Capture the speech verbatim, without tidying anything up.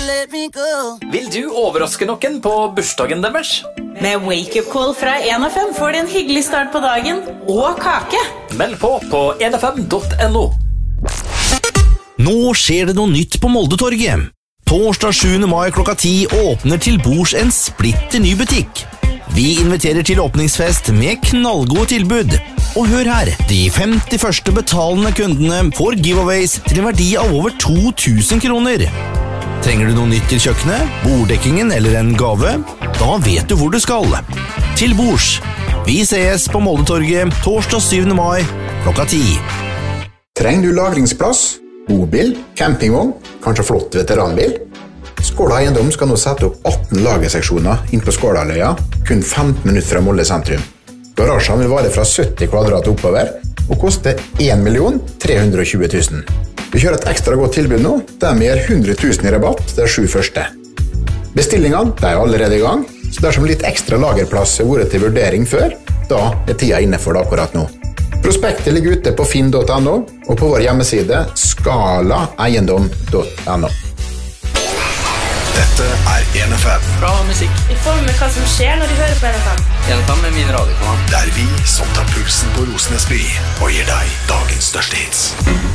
let me go. Vil du overraske noen på bursdagen deres? Med wake-up call fra en av fem får du en hyggelig start på dagen og kake. Meld på på en av fem punktum no. Nå skjer det noe nytt på Moldetorget. Torsdag sjuende mai klokka ti åpner til bords en splitter ny butikk. Vi inviterer til åpningsfest med knallgode tilbud. Og hør her, de femti første betalende kundene får giveaways til en verdi av over to tusen kroner. Trenger du noe nytt til kjøkkenet, borddekkingen eller en gave? Da vet du hvor du skal. Til bords. Vi ses på Moldetorget torsdag syvende mai klokka ti. Trenger du lagringsplass? Bobil, campingvogn, kanskje flott veteranbil? Skåla Eiendom skal nå sette opp atten lagerseksjoner inn på Skålaløya, kun femten minutter fra Molde sentrum. Garasjen vil vare fra sytti kvadrat oppover, og koste en million tre hundre og tjue tusen. Vi kjører et ekstra godt tilbud nå, der vi gir hundre tusen i rabatt de sju første. Bestillingene de er allerede i gang, så dersom litt ekstra lagerplass har vært til vurdering før, da er tida inne for det akkurat nå. Prospektet ligger ute på finn punktum no og på vår hjemmeside skala eiendom punktum no. Dette er en av fem. Bra musikk. Vi får med hva som skjer når de hører på en av fem. en av fem er min radiokanal. Det er vi som tar pulsen på Rosenes by og gir deg dagens største hits.